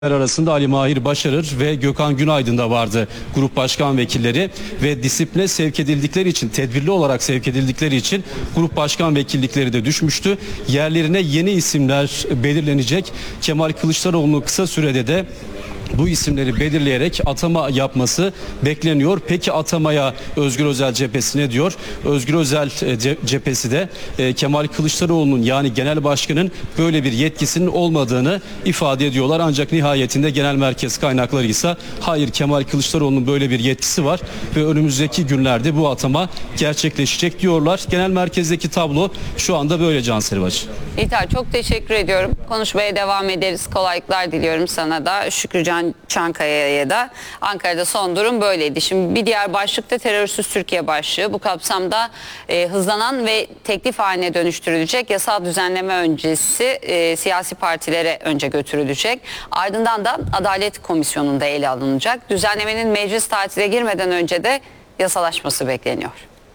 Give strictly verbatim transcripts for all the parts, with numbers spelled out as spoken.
arasında Ali Mahir Başarır ve Gökhan Günaydın da vardı, grup başkan vekilleri ve disipline sevk edildikleri için, tedbirli olarak sevk edildikleri için grup başkan vekillikleri de düşmüştü. Yerlerine yeni isimler belirlenecek. Kemal Kılıçdaroğlu'nun kısa sürede de bu isimleri belirleyerek atama yapması bekleniyor. Peki atamaya Özgür Özel cephesi ne diyor? Özgür Özel cephesi de Kemal Kılıçdaroğlu'nun, yani genel başkanın böyle bir yetkisinin olmadığını ifade ediyorlar. Ancak nihayetinde genel merkez kaynakları ise hayır, Kemal Kılıçdaroğlu'nun böyle bir yetkisi var ve önümüzdeki günlerde bu atama gerçekleşecek diyorlar. Genel merkezdeki tablo şu anda böyle Cansel Bacı. İlter, çok teşekkür ediyorum. Konuşmaya devam ederiz. Kolaylıklar diliyorum sana da. Şükrücan Çankaya'ya da. Ankara'da son durum böyleydi. Şimdi bir diğer başlık da terörsüz Türkiye başlığı. Bu kapsamda e, hızlanan ve teklif haline dönüştürülecek yasal düzenleme öncesi e, siyasi partilere önce götürülecek. Ardından da Adalet Komisyonu'nda ele alınacak. Düzenlemenin meclis tatile girmeden önce de yasalaşması bekleniyor.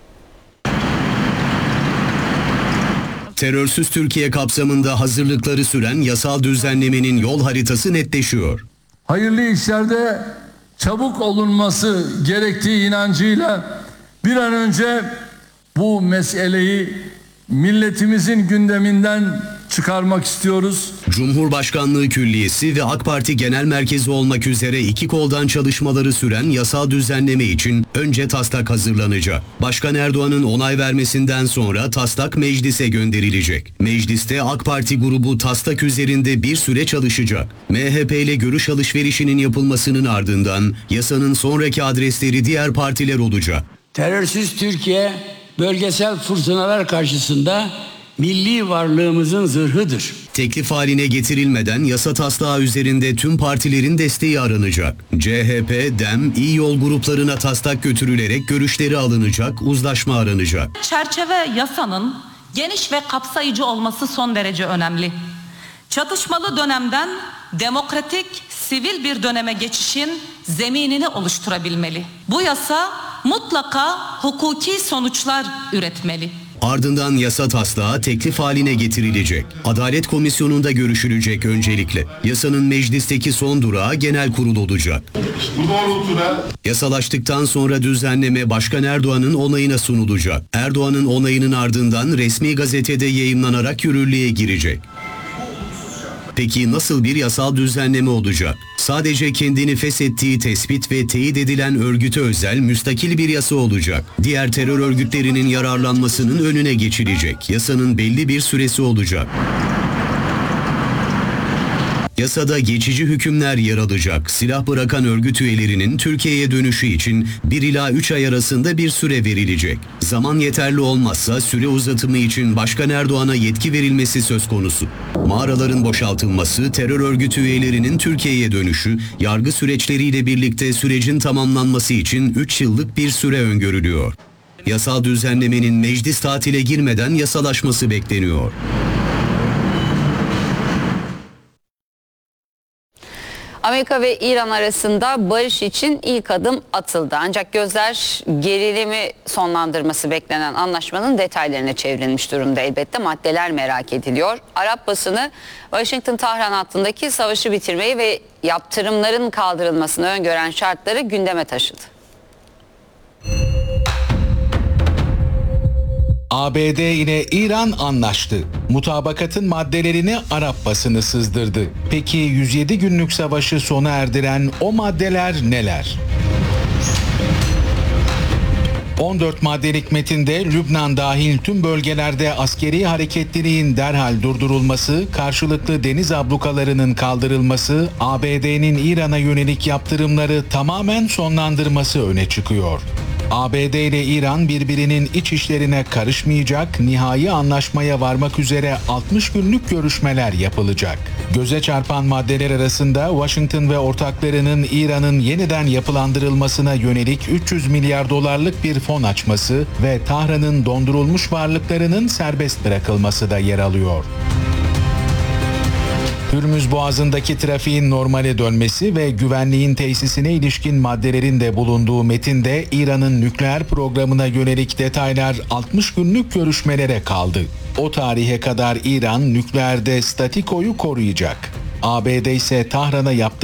Terörsüz Türkiye kapsamında hazırlıkları süren yasal düzenlemenin yol haritası netleşiyor. Hayırlı işlerde çabuk olunması gerektiği inancıyla bir an önce bu meseleyi milletimizin gündeminden çıkarmak istiyoruz. Cumhurbaşkanlığı Külliyesi ve AK Parti Genel Merkezi olmak üzere iki koldan çalışmaları süren yasal düzenleme için önce taslak hazırlanacak. Başkan Erdoğan'ın onay vermesinden sonra taslak meclise gönderilecek. Mecliste AK Parti grubu taslak üzerinde bir süre çalışacak. M H P ile görüş alışverişinin yapılmasının ardından yasanın sonraki adresleri diğer partiler olacak. Terörsüz Türkiye bölgesel fırtınalar karşısında milli varlığımızın zırhıdır. Teklif haline getirilmeden yasa taslağı üzerinde tüm partilerin desteği aranacak. C H P, DEM, İyi Yol gruplarına taslak götürülerek görüşleri alınacak, uzlaşma aranacak. Çerçeve yasanın geniş ve kapsayıcı olması son derece önemli. Çatışmalı dönemden demokratik, sivil bir döneme geçişin zeminini oluşturabilmeli. Bu yasa mutlaka hukuki sonuçlar üretmeli. Ardından yasa taslağı teklif haline getirilecek. Adalet Komisyonu'nda görüşülecek öncelikle. Yasanın meclisteki son durağı genel kurul olacak. Bu doğrultuda yasalaştıktan sonra düzenleme Başkan Erdoğan'ın onayına sunulacak. Erdoğan'ın onayının ardından resmi gazetede yayımlanarak yürürlüğe girecek. Peki nasıl bir yasal düzenleme olacak? Sadece kendini feshettiği tespit ve teyit edilen örgüte özel müstakil bir yasa olacak. Diğer terör örgütlerinin yararlanmasının önüne geçilecek. Yasanın belli bir süresi olacak. Yasada geçici hükümler yer alacak. Silah bırakan örgüt üyelerinin Türkiye'ye dönüşü için bir ila üç ay arasında bir süre verilecek. Zaman yeterli olmazsa süre uzatımı için Başkan Erdoğan'a yetki verilmesi söz konusu. Mağaraların boşaltılması, terör örgütü üyelerinin Türkiye'ye dönüşü, yargı süreçleriyle birlikte sürecin tamamlanması için üç yıllık bir süre öngörülüyor. Yasal düzenlemenin meclis tatile girmeden yasalaşması bekleniyor. Amerika ve İran arasında barış için ilk adım atıldı. Ancak gözler gerilimi sonlandırması beklenen anlaşmanın detaylarına çevrilmiş durumda elbette. Maddeler merak ediliyor. Arap basını Washington-Tahran hattındaki savaşı bitirmeyi ve yaptırımların kaldırılmasını öngören şartları gündeme taşıdı. A B D ile İran anlaştı. Mutabakatın maddelerini Arap basını sızdırdı. Peki yüz yedi günlük savaşı sona erdiren o maddeler neler? on dört maddelik metinde Lübnan dahil tüm bölgelerde askeri hareketliliğin derhal durdurulması, karşılıklı deniz ablukalarının kaldırılması, A B D'nin İran'a yönelik yaptırımları tamamen sonlandırması öne çıkıyor. A B D ile İran birbirinin iç işlerine karışmayacak, nihai anlaşmaya varmak üzere altmış günlük görüşmeler yapılacak. Göze çarpan maddeler arasında Washington ve ortaklarının İran'ın yeniden yapılandırılmasına yönelik üç yüz milyar dolarlık bir fon açması ve Tahran'ın dondurulmuş varlıklarının serbest bırakılması da yer alıyor. Hürmüz Boğazı'ndaki trafiğin normale dönmesi ve güvenliğin tesisine ilişkin maddelerin de bulunduğu metinde İran'ın nükleer programına yönelik detaylar altmış günlük görüşmelere kaldı. O tarihe kadar İran nükleerde statikoyu koruyacak. A B D ise Tahran'a yaptığı